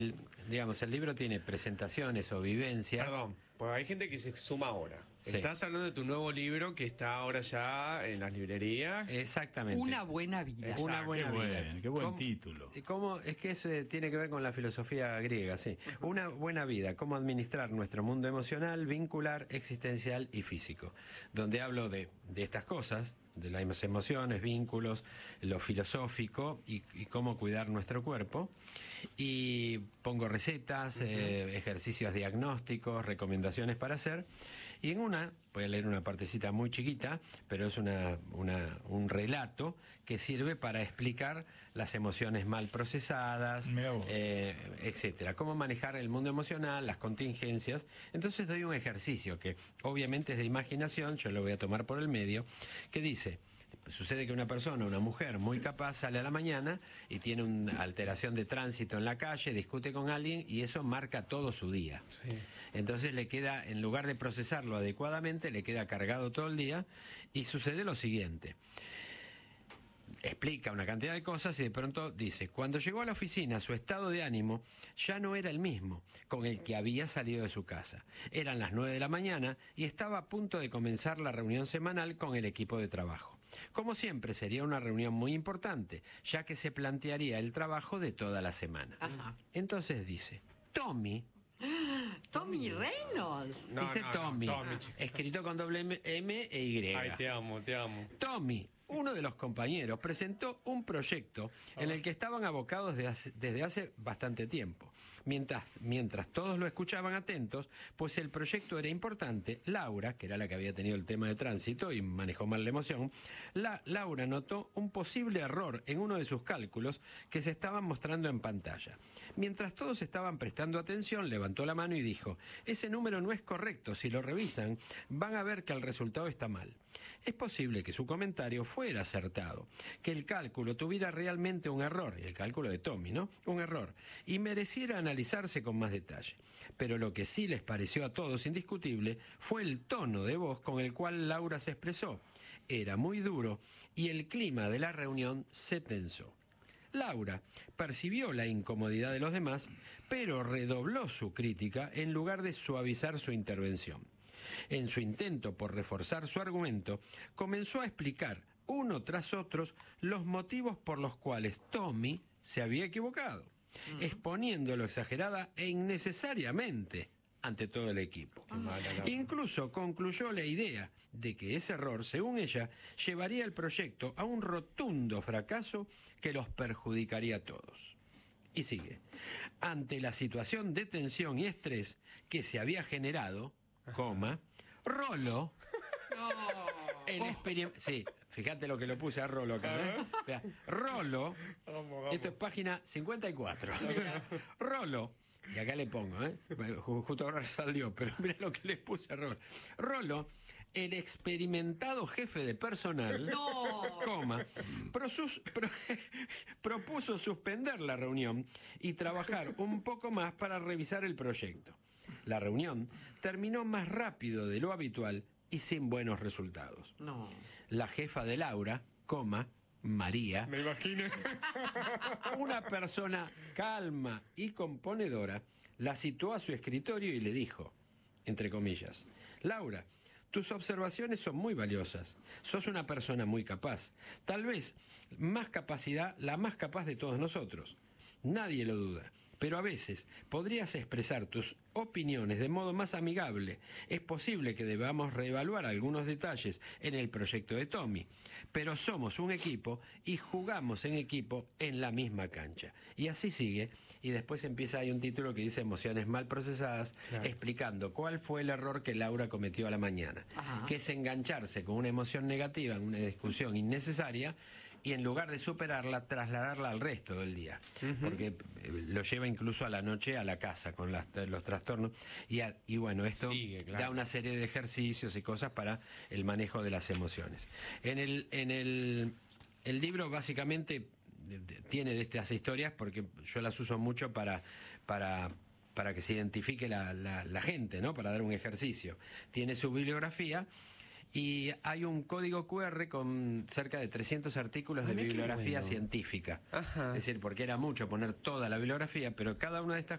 Digamos, el libro tiene presentaciones o vivencias. Perdón, pues hay gente que se suma ahora. Sí. Estás hablando de tu nuevo libro que está ahora ya en las librerías. Exactamente. Una buena vida. Exacto. Una buena Qué vida. buen, qué buen título. ¿Cómo? Es que eso tiene que ver con la filosofía griega, sí. Una buena vida, cómo administrar nuestro mundo emocional, vincular, existencial y físico. Donde hablo de estas cosas, de las emociones, vínculos, lo filosófico y cómo cuidar nuestro cuerpo. Y pongo recetas, ejercicios diagnósticos, recomendaciones para hacer. Y en voy a leer una partecita muy chiquita, pero es un relato que sirve para explicar las emociones mal procesadas, etcétera. Cómo manejar el mundo emocional, las contingencias. Entonces doy un ejercicio que obviamente es de imaginación, yo lo voy a tomar por el medio, que dice: sucede que una persona, una mujer muy capaz, sale a la mañana y tiene una alteración de tránsito en la calle, discute con alguien y eso marca todo su día. Sí. Entonces le queda, en lugar de procesarlo adecuadamente, le queda cargado todo el día y sucede lo siguiente. Explica una cantidad de cosas y de pronto dice: cuando llegó a la oficina, su estado de ánimo ya no era el mismo con el que había salido de su casa. Eran las 9 de la mañana y estaba a punto de comenzar la reunión semanal con el equipo de trabajo. Como siempre, sería una reunión muy importante, ya que se plantearía el trabajo de toda la semana. Ajá. Entonces dice: Tommy, Tommy Reynolds. No, dice no, Tommy, Tommy, chico. escrito con doble M e Y. Ay, te amo, te amo. Tommy, uno de los compañeros, presentó un proyecto en el que estaban abocados desde hace bastante tiempo. Mientras todos lo escuchaban atentos, pues el proyecto era importante, Laura, que era la que había tenido el tema de tránsito y manejó mal la emoción, Laura notó un posible error en uno de sus cálculos que se estaban mostrando en pantalla. Mientras todos estaban prestando atención, levantó la mano y dijo: ese número no es correcto, si lo revisan van a ver que el resultado está mal. Es posible que su comentario fuera acertado, que el cálculo tuviera realmente un error, el cálculo de Tommy, ¿no? Un error, y mereciera analizarse con más detalle. Pero lo que sí les pareció a todos indiscutible fue el tono de voz con el cual Laura se expresó. Era muy duro y el clima de la reunión se tensó. Laura percibió la incomodidad de los demás, pero redobló su crítica en lugar de suavizar su intervención. En su intento por reforzar su argumento, comenzó a explicar uno tras otros los motivos por los cuales Tommy se había equivocado, exponiéndolo exagerada e innecesariamente ante todo el equipo. Incluso concluyó la idea de que ese error, según ella, llevaría el proyecto a un rotundo fracaso que los perjudicaría a todos. Y sigue: ante la situación de tensión y estrés que se había generado, Rolo, sí, fíjate lo que lo puse a Rolo acá, ¿eh? Mirá, Rolo, Vamos. esto es página 54. Rolo, y acá le pongo, justo ahora salió, pero mira lo que le puse a Rolo. Rolo, el experimentado jefe de personal, propuso suspender la reunión y trabajar un poco más para revisar el proyecto. La reunión terminó más rápido de lo habitual y sin buenos resultados. No. La jefa de Laura, María, Me imagino. una persona calma y componedora, la citó a su escritorio y le dijo, entre comillas: Laura, tus observaciones son muy valiosas. Sos una persona muy capaz. Tal vez la más capaz de todos nosotros. Nadie lo duda. Pero a veces podrías expresar tus opiniones de modo más amigable. Es posible que debamos reevaluar algunos detalles en el proyecto de Tommy, pero somos un equipo y jugamos en equipo en la misma cancha. Y así sigue, y después hay un título que dice emociones mal procesadas, claro, explicando cuál fue el error que Laura cometió a la mañana, que es engancharse con una emoción negativa en una discusión innecesaria y en lugar de superarla, trasladarla al resto del día, porque lo lleva incluso a la noche a la casa con los trastornos y bueno, esto sigue, claro, da una serie de ejercicios y cosas para el manejo de las emociones. En el libro básicamente tiene de estas historias porque yo las uso mucho para que se identifique la gente, ¿no? Para dar un ejercicio. Tiene su bibliografía Y hay un código QR con cerca de 300 artículos de Mira qué bibliografía bueno. científica. Ajá. Es decir, porque era mucho poner toda la bibliografía, pero cada una de estas